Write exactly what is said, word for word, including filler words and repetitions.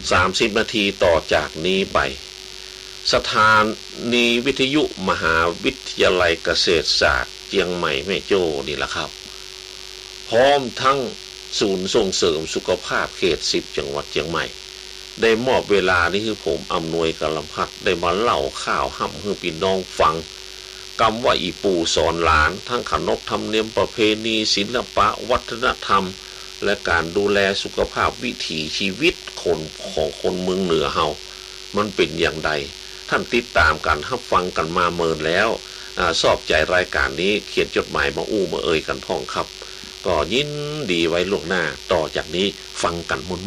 สามสิบนาทีต่อจากนี้ไปสถานีวิทยุมหาวิทยาลัยเกษตรศาสตร์เชียงใหม่แม่โจ้นี่ล่ะครับพร้อมทั้งศูนย์ส่งเสริมสุขภาพเขตสิบจังหวัดเชียงใหม่ได้มอบเวลานี้คือผมอำนวยกำลังพักได้มาเล่าข่าวห่ำให้พี่น้องฟังกำว่าอีปู่สอนหลานทั้งขนบธรรมเนียมประเพณีศิลปะวัฒนธรรมและการดูแลสุขภาพวิถีชีวิตคนของคนเมืองเหนือเฮามันเป็นอย่างใดท่านติดตามกันรับฟังกันมาเมินแล้วอ่าชอบใจรายการนี้เขียนจดหมายมาอู้มาเอ่ยกันท่องครับก็ยินดีไว้ล่วงหน้าต่อจากนี้ฟังกันมุน